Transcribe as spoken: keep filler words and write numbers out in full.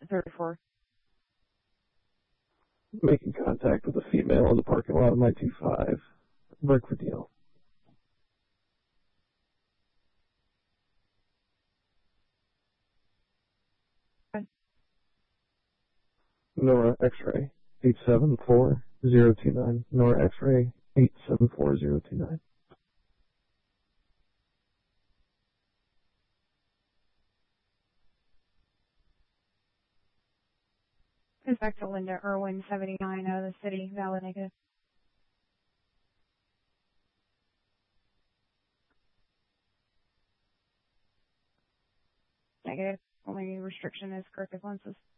thirty-four. Making contact with a female in the parking lot of nine two five. Break for deal. Okay. Nora X-ray eight seven four zero two nine. Nora X-ray eight seven four zero two nine. Inspector Linda Irwin, seventy-nine, out of the city, valid negative. Negative. Only restriction is corrective lenses.